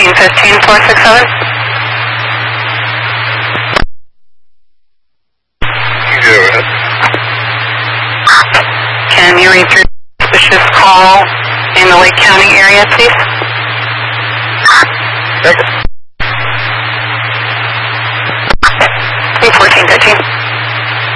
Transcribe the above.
1315467. Go ahead. Can you read through suspicious call in the Lake County area, please? Never.